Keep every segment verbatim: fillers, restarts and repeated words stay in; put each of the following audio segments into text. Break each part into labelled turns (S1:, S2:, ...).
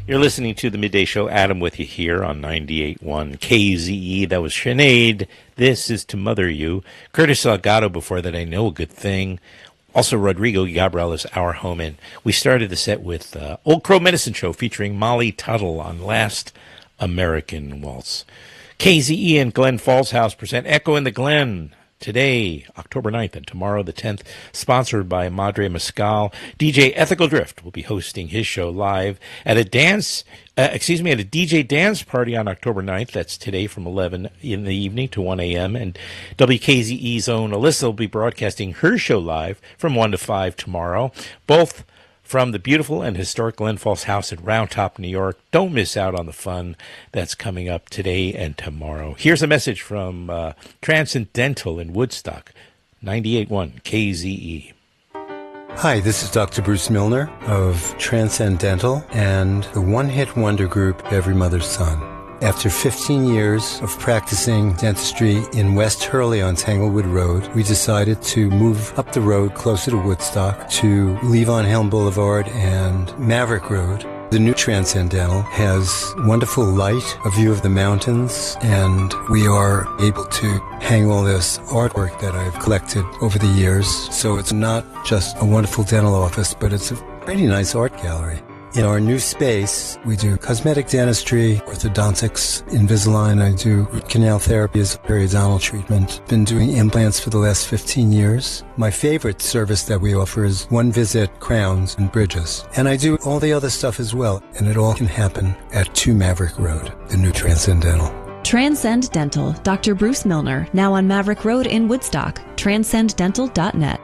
S1: You're listening to the Midday Show. Adam with you here on ninety-eight point one K Z E. That was Sinead. This is To Mother You. Curtis Salgado before that, I Know a Good Thing. Also Rodrigo Gabriela's Our Home. And we started the set with uh, Old Crow Medicine Show featuring Molly Tuttle on Last American Waltz. K Z E and Glen Falls House present Echo in the Glen. Today, October ninth, and tomorrow the tenth, sponsored by Madre Mescal. D J Ethical Drift will be hosting his show live at a dance, uh, excuse me, at a D J dance party on October ninth. That's today from eleven in the evening to one a.m. And W K Z E's own Alyssa will be broadcasting her show live from one to five tomorrow. Both from the beautiful and historic Glen Falls House in Round Top, New York. Don't miss out on the fun that's coming up today and tomorrow. Here's a message from uh, Transcendental in Woodstock, ninety-eight point one K Z E.
S2: Hi, this is Doctor Bruce Milner of Transcendental and the one-hit wonder group Every Mother's Son. After fifteen years of practicing dentistry in West Hurley on Tanglewood Road, we decided to move up the road closer to Woodstock to Levon Helm Boulevard and Maverick Road. The new Transcendental has wonderful light, a view of the mountains, and we are able to hang all this artwork that I've collected over the years. So it's not just a wonderful dental office, but it's a pretty nice art gallery. In our new space, we do cosmetic dentistry, orthodontics, Invisalign. I do root canal therapy as a periodontal treatment. Been doing implants for the last fifteen years. My favorite service that we offer is one-visit crowns and bridges. And I do all the other stuff as well. And it all can happen at two Maverick Road, the new Transcendental.
S3: Transcend Dental, Doctor Bruce Milner, now on Maverick Road in Woodstock. transcend dental dot net.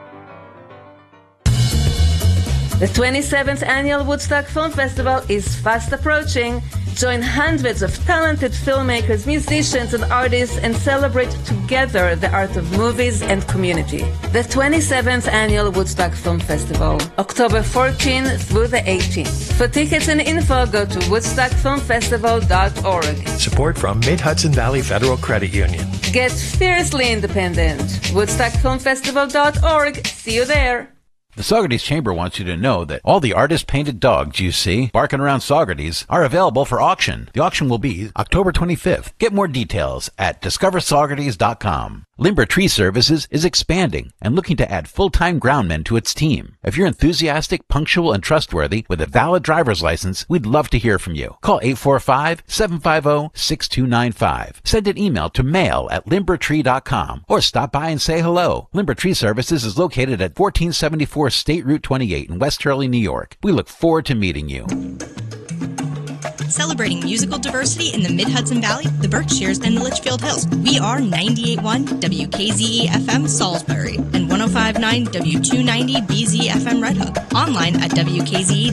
S4: The twenty-seventh Annual Woodstock Film Festival is fast approaching. Join hundreds of talented filmmakers, musicians, and artists and celebrate together the art of movies and community. The twenty-seventh Annual Woodstock Film Festival, October fourteenth through the eighteenth. For tickets and info, go to woodstock film festival dot org.
S5: Support from Mid-Hudson Valley Federal Credit Union.
S4: Get fiercely independent. woodstock film festival dot org. See you there.
S6: The Saugerties Chamber wants you to know that all the artist-painted dogs you see barking around Saugerties are available for auction. The auction will be October twenty-fifth. Get more details at discover saugerties dot com. Limber Tree Services is expanding and looking to add full-time groundmen to its team. If you're enthusiastic, punctual, and trustworthy with a valid driver's license, we'd love to hear from you. Call eight four five, seven five zero, six two nine five. Send an email to mail at limber tree dot com or stop by and say hello. Limber Tree Services is located at fourteen seventy-four State Route twenty-eight in West Hurley, New York. We look forward to meeting you.
S7: Celebrating musical diversity in the Mid-Hudson Valley, the Berkshires, and the Litchfield Hills. We are ninety-eight point one W K Z E F M Salisbury and one oh five point nine W two ninety B Z F M Red Hook. Online at W K Z E